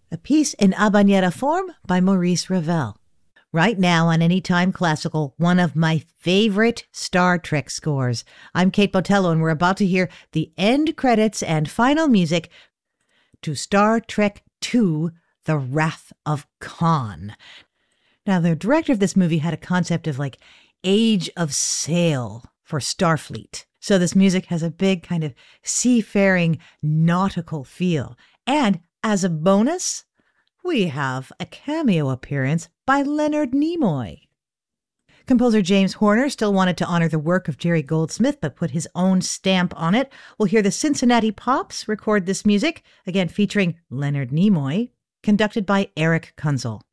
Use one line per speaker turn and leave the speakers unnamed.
a piece in habanera form by Maurice Ravel. Right now on Anytime Classical, one of my favorite Star Trek scores. I'm Kate Botello, and we're about to hear the end credits and final music to Star Trek II, The Wrath of Khan. Now, the director of this movie had a concept of like Age of Sail for Starfleet. So this music has a big kind of seafaring nautical feel. And as a bonus, we have a cameo appearance by Leonard Nimoy. Composer James Horner still wanted to honor the work of Jerry Goldsmith, but put his own stamp on it. We'll hear the Cincinnati Pops record this music, again featuring Leonard Nimoy, conducted by Eric Kunzel.